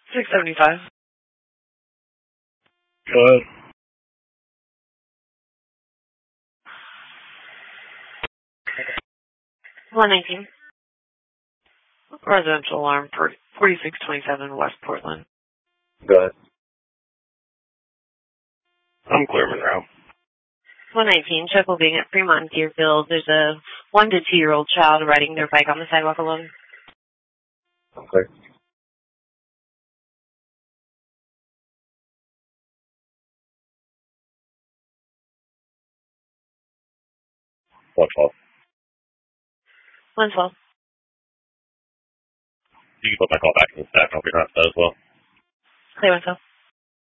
$675. Go ahead. $119. Residential alarm for 4627 West Portland. Go ahead. I'm clear, Monroe. 119. Chuckle being at Fremont and Deerfield. There's a 1 to 2-year-old child riding their bike on the sidewalk alone. Okay. What's off? 112. You can put my call back in the staff. I'll figure out that as well. Clear 112.